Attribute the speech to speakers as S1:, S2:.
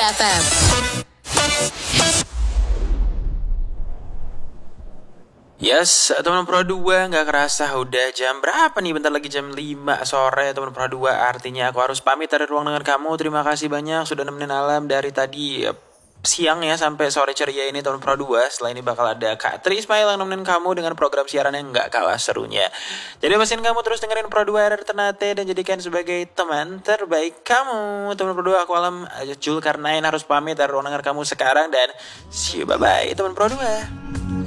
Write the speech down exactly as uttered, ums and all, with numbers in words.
S1: F M.
S2: Yes, teman Pro dua, nggak kerasa udah jam berapa nih? Bentar lagi jam lima sore, teman Pro dua. Artinya aku harus pamit dari ruang dengan kamu. Terima kasih banyak sudah nemenin Alam dari tadi eh, siang ya sampai sore ceria ini, teman Pro dua. Setelah ini bakal ada Kak Tri Ismail yang nemenin kamu dengan program siaran yang nggak kalah serunya. Jadi pastiin kamu terus dengerin Pro dua R R Ternate dan jadikan sebagai teman terbaik kamu. Teman Pro dua, aku Alam, Jul Karnain harus pamit dari ruang dengan kamu sekarang dan see you, bye-bye teman Pro dua.